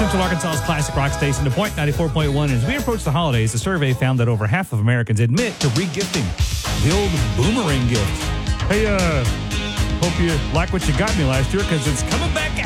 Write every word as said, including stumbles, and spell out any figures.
Central Arkansas's classic rock station, The Point ninety-four point one. As we approach the holidays, a survey found that over half of Americans admit to regifting the old boomerang gift. Hey, uh, hope you like what you got me last year because it's coming back